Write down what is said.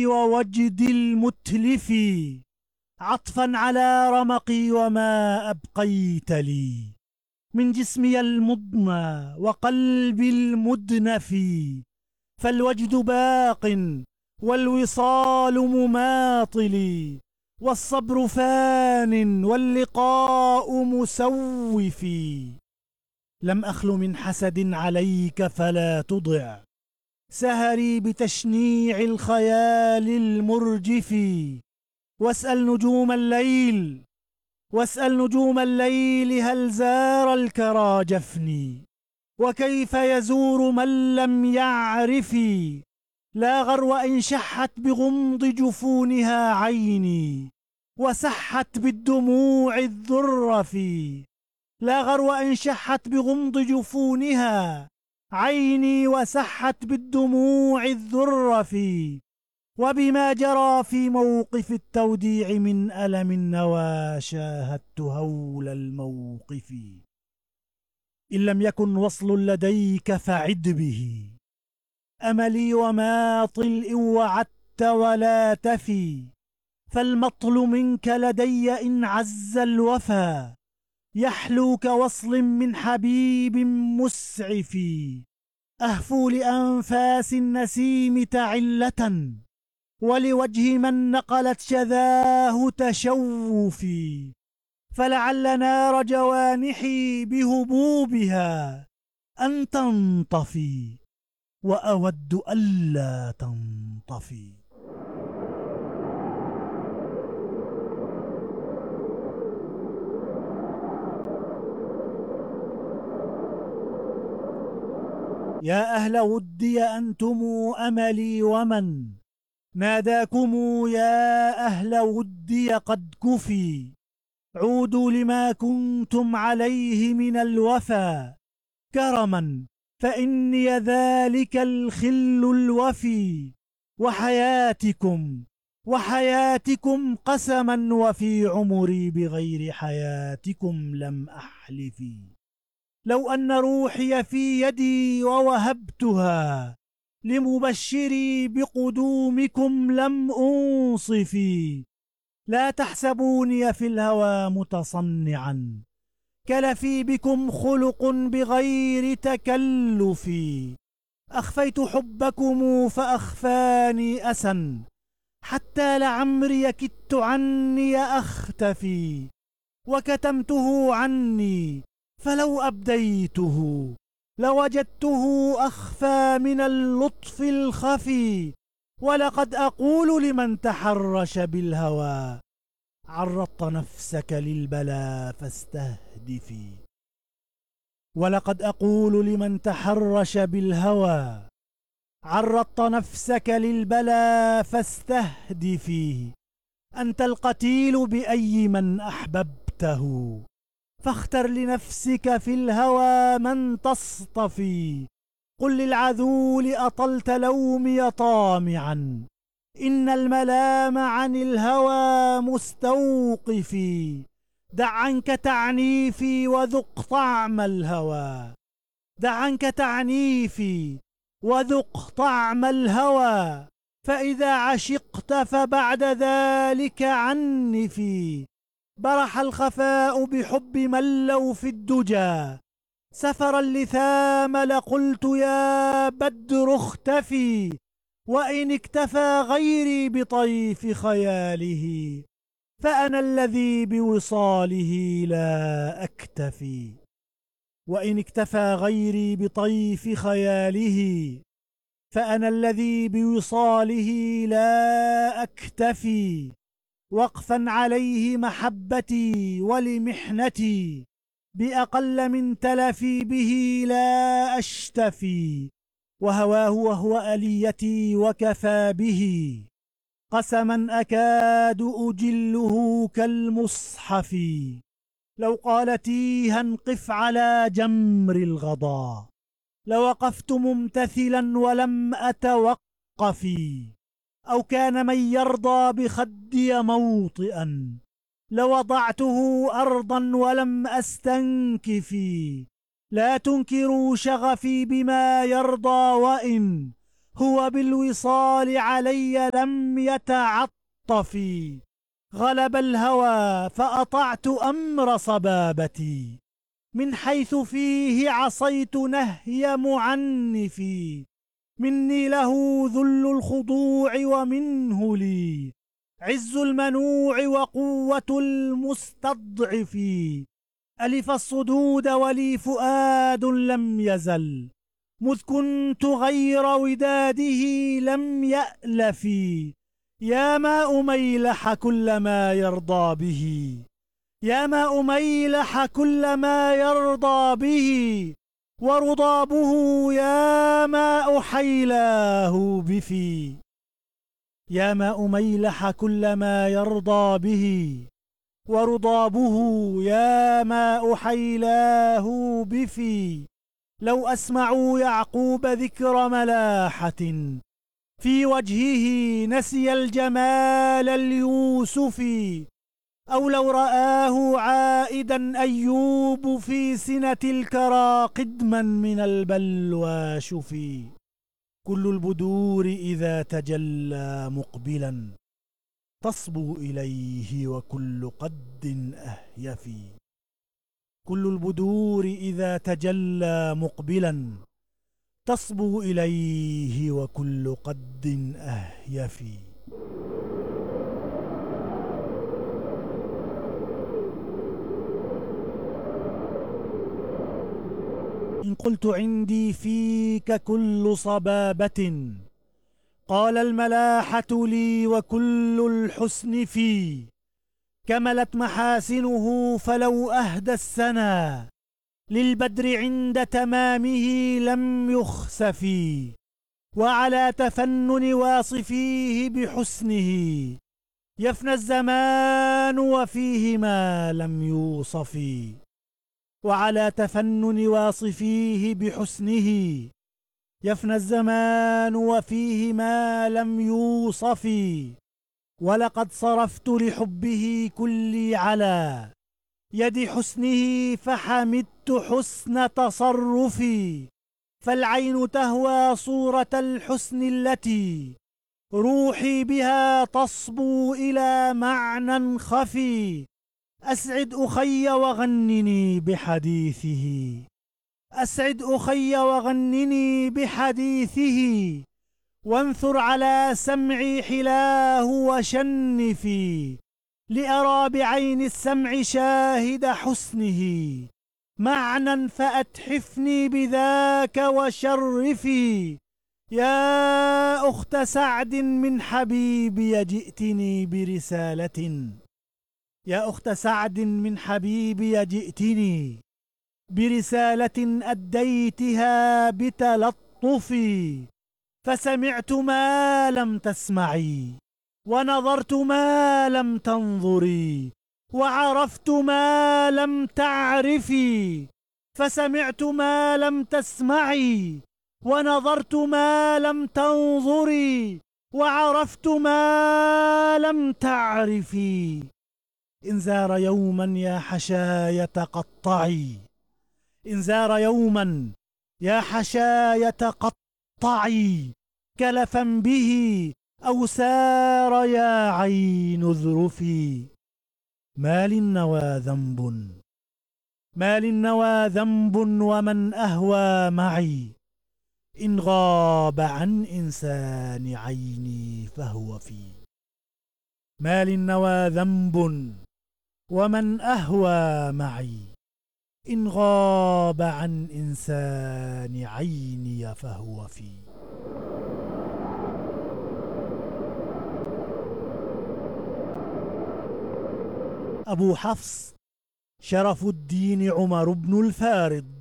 ووجد المتلف عطفا على رمقي وما أبقيت لي من جسمي المضنى وقلبي المدنف. فالوجد باق والوصال مماطل والصبر فان واللقاء مسوف. لم أخل من حسد عليك فلا تضع سهري بتشنيع الخيال المرجف. واسأل نجوم الليل هل زار الكرى جفني وكيف يزور من لم يعرف. لا غرو إن شحت بغمض جفونها عيني وسحت بالدموع الذرف. لا غرو إن شحت بغمض جفونها عيني وسحت بالدموع الذرف. وبما جرى في موقف التوديع من ألم النوى شاهدت هول الموقف. إن لم يكن وصل لديك فعد به أملي وماطل إن وعدت ولا تفي. فالمطل منك لدي إن عز الوفا يحلو كوصل من حبيب مسعف. أهفو لأنفاس النسيم تعلة ولوجه من نقلت شذاه تشوفي. فلعل نار جوانحي بهبوبها أن تنطفي وأود ألا تنطفي. يا أهل ودي أنتم أملي ومن ناداكم يا أهل ودي قد كفي. عودوا لما كنتم عليه من الوفا كرما فإني ذلك الخل الوفي. وحياتكم قسما وفي عمري بغير حياتكم لم أحلف. لو أن روحي في يدي ووهبتها لمبشري بقدومكم لم أنصفي. لا تحسبوني في الهوى متصنعا كلفي بكم خلق بغير تكلف. أخفيت حبكم فأخفاني أسا حتى لعمري كدت عني أختفي. وكتمته عني فلو أبديته لوجدته أخفى من اللطف الخفي. ولقد أقول لمن تحرش بالهوى عرضت نفسك للبلا فاستهدفي. ولقد أقول لمن تحرش بالهوى عرضت نفسك للبلا فاستهدفي. أنت القتيل بأي من أحببته فاختر لنفسك في الهوى من تصطفي. قل للعذول أطلت لومي طامعا إن الملام عن الهوى مستوقفي. دع عنك تعنيفي وذق طعم الهوى. دع عنك تعنيفي وذق طعم الهوى. فإذا عشقت فبعد ذلك عنفي. برح الخفاء بحب من لو في الدجى سفر اللثام لقلت يا بدر اختفي. وإن اكتفى غيري بطيف خياله فأنا الذي بوصاله لا أكتفي. وإن اكتفى غيري بطيف خياله فأنا الذي بوصاله لا أكتفي. وقفا عليه محبتي ولمحنتي بأقل من تلفي به لا أشتفي. وهواه وهو أليتي وكفى به قسما أكاد أجله كالمصحف. لو قال تيها قف على جمر الغضا لوقفت ممتثلا ولم أتوقف. أو كان من يرضى بخدي موطئا لوضعته أرضا ولم أستنكف. لا تنكروا شغفي بما يرضى وإن هو بالوصال علي لم يتعطف، غلب الهوى فأطعت أمر صبابتي، من حيث فيه عصيت نهي معنف، مني له ذل الخضوع ومنه لي عز المنوع وقوة المستضعف، ألف الصدود ولي فؤاد لم يزل مذ كنت غير وداده لم يألف، يا ماء ميلح كل ما يرضى به، يا ماء ميلح كل ما يرضى به، ورضابه يا ماء حيلاه بفي، يا ماء ميلح كل ما يرضى به، ورضابه يا ماء حيلاه بفي، لو أسمعوا يعقوب ذكر ملاحة في وجهه نسي الجمال اليوسفي، أو لو رآه عائدا أيوب في سنة الكرى قدما من البلوى شفي، كل البدور إذا تجلى مقبلا تصبو إليه وكل قد أهيفي، كل البدور إذا تجلى مقبلا تصبو إليه وكل قد أهيفي. إن قلت عندي فيك كل صبابة، قال الملاحة لي وكل الحسن في، كملت محاسنه فلو أهدى السنا للبدر عند تمامه لم يخسف، وعلى تفنن واصفيه بحسنه يفنى الزمان وفيه ما لم يوصف، وعلى تفنن واصفيه بحسنه يفنى الزمان وفيه ما لم يوصف، ولقد صرفت لحبه كلي على يد حسنه فحمدت حسن تصرفي، فالعين تهوى صورة الحسن التي روحي بها تصبو إلى معنى خفي، أسعد أخي وغنني بحديثه، أسعد أخي وغنني بحديثه، وانثر على سمعي حلاه وشنفي، لأرى بعين السمع شاهد حسنه معنى فأتحفني بذاك وشرفي، يا أخت سعد من حبيبي جئتني برسالة، يا أخت سعد من حبيبي جئتني برسالة أديتها بتلطفي، فسمعت ما لم تسمعي ونظرت ما لم تنظري وعرفت ما لم تعرفي، فسمعت ما لم تسمعي ونظرت ما لم تنظري وعرفت ما لم تعرفي، إن زار يوما يا حشاية قطعي، إن زار يوما يا حشاية قطعي كلفا به أو سار يا عين اذرفي، ما للنوى ذنب، ما للنوى ذنب ومن أهوى معي، إن غاب عن إنسان عيني فهو في، ما للنوى ذنب ومن أهوى معي، إن غاب عن إنسان عيني فهو في. أبو حفص شرف الدين عمر بن الفارض